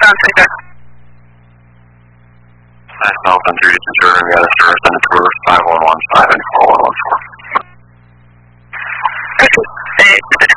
Center. Southbound 3 to 0, we got a service on the tour 5115 and